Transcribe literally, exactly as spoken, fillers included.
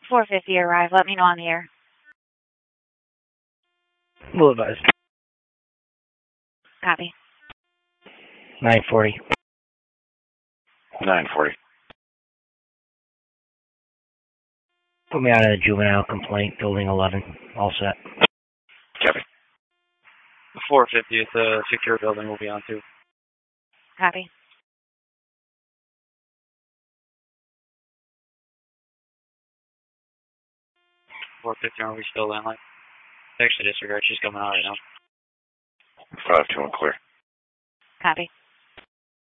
four fifty arrive. Let me know on the air. Will advise. Copy. nine forty. nine forty. Put me out of the juvenile complaint, building eleven. All set. Copy. four fifty at the secure building will be on too. Copy. four fifty, are we still landline? Actually, disregard. She's coming out right now. five two one clear. Copy.